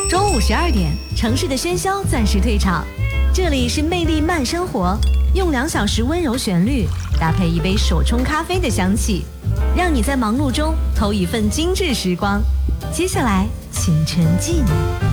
中午12点，城市的喧嚣暂时退场，这里是魅力慢生活，用2小时温柔旋律搭配一杯手冲咖啡的香气，让你在忙碌中偷一份精致时光。接下来，请沉浸。